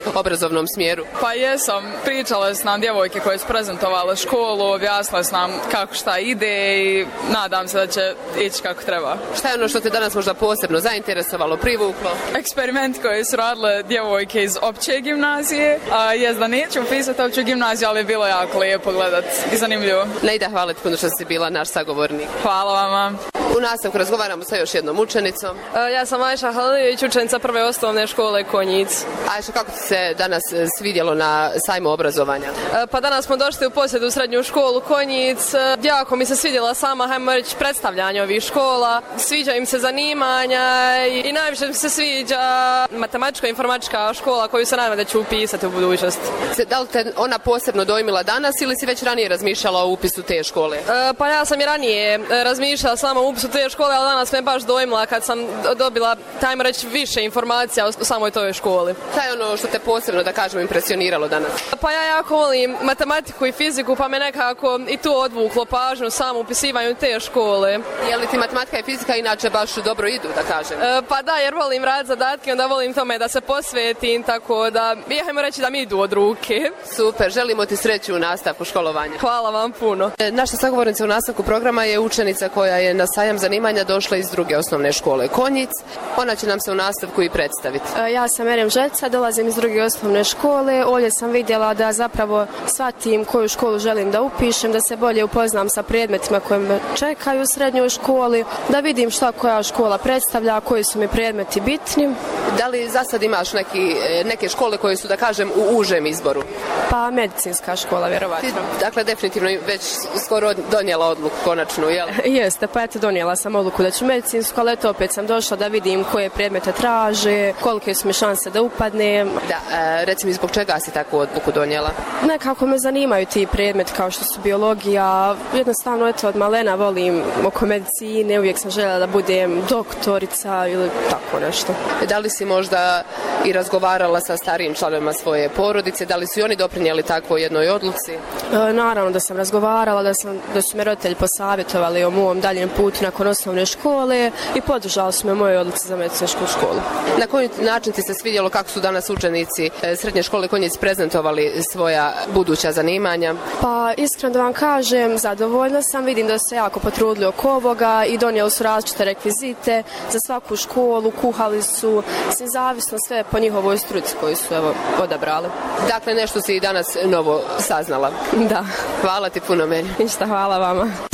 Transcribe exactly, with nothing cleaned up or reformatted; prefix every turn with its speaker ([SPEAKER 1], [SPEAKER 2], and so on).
[SPEAKER 1] obrazovnom smjeru?
[SPEAKER 2] Pa jesam, pričale s nam djevojke koje su prezentovale školu, objasnile s nam kako šta ide i nadam se da će ići kako treba.
[SPEAKER 1] Šta je ono što te danas možda posebno zainteresovalo, privuklo?
[SPEAKER 2] Eksperiment koji su radile djevojke iz opće gimnazije, a jest da neću upisati opću gimnaziju, ali je bilo jako lijepo gledat i zanimljivo.
[SPEAKER 1] Nejda, hvala ti puno što si bila naš sagovornik.
[SPEAKER 2] Hvala vama.
[SPEAKER 1] U nastavku razgovaramo sa još jednom učenicom.
[SPEAKER 3] Ja sam Ajša Halilović, učenica prve osnovne škole Konjic.
[SPEAKER 1] Ajša, kako ti se danas svidjelo na sajmu obrazovanja?
[SPEAKER 3] Pa danas smo došli u posjedu u srednju školu Konjic. Jako mi se svidjela sama, hajmo reći, predstavljanje ovih škola. Sviđa im se zanimanja i najviše mi se sviđa matematičko-informatička škola koju se nadam da ću upisati u budućnosti.
[SPEAKER 1] Da li te ona posebno dojmila danas ili si već ranije razmišljala o upisu te škole?
[SPEAKER 3] Pa ja sam i ranije razmišljala samo o upisu te škole, ali danas me baš dojmila kad sam dobila, tajmo reći, više informacija o samoj toj školi.
[SPEAKER 1] Šta je ono što te posebno, da kažemo, impresioniralo danas?
[SPEAKER 3] Pa ja jako volim matematiku i fiziku, pa me nekako i tu odvuklo pažnju samo upisivanju te škole.
[SPEAKER 1] Je li ti matematika i fizika inače baš dobro idu, da kažem?
[SPEAKER 3] E, pa da, jer volim raditi zadatke, onda volim tome da se posvetim, tako da, hajmo reći da mi idu od ruke.
[SPEAKER 1] Super, želimo ti sreću u nastavku školovanja.
[SPEAKER 3] Hvala vam puno.
[SPEAKER 1] E, naša sagovornica u nastavku programa je učenica koja je na sajam zanimanja došla iz druge osnovne škole Konjic. Ona će nam se u nastavku i predstaviti.
[SPEAKER 4] E, ja sam Merem Željca, dolazim iz druge osnovne škole. Ovdje sam vidjela da zapravo shvatim koju školu želim da upišem, da se bolje upoznam sa predmetima koje me čekaju u srednjoj školi, da vidim šta koja škola predstavlja, koji su mi predmeti bitni.
[SPEAKER 1] Da li za sad imaš neki, neke škole koje su, da kažem, u užem izboru?
[SPEAKER 4] Pa medicinska škola, vjerovatno.
[SPEAKER 1] Ti, dakle, definitivno već skoro donijela odluku konačnu, jel?
[SPEAKER 4] Jeste, pa eto, donijela sam odluku da ću medicinsku, ali eto opet sam došla da vidim koje predmete traže, kolike su mi šanse da upadnem.
[SPEAKER 1] Da, e, reci mi, zbog čega si takvu odluku donijela?
[SPEAKER 4] Nekako me zanimaju ti predmeti kao što su biologija. Jednostavno, eto, od malena volim oko medicine, uvijek sam željela da budem doktorica ili tako nešto.
[SPEAKER 1] Da li si možda i razgovarala sa starijim članovima svoje porodice? Da li su i oni doprinijeli takvoj jednoj odluci?
[SPEAKER 4] E, naravno da sam razgovarala, da, sam, da su me roditelji posavjetovali o mom daljem putu nakon osnovne škole i podržali su me moje odluci za medicinsku školu.
[SPEAKER 1] Na koji način ti se svidjelo kako su danas učenici srednje škole Konjic prezentovali svoja buduća zanimanja?
[SPEAKER 4] Pa iskreno da vam kažem, zadovoljna sam, vidim da se jako potrudili oko ovoga i donijeli su različite rekvizite za svaku školu, kuhali su, sve zavisno sve po njihovoj struci koju su evo odabrali.
[SPEAKER 1] Dakle, nešto si i danas novo saznala?
[SPEAKER 4] Da.
[SPEAKER 1] Hvala ti puno meni.
[SPEAKER 4] Ništa, hvala vama.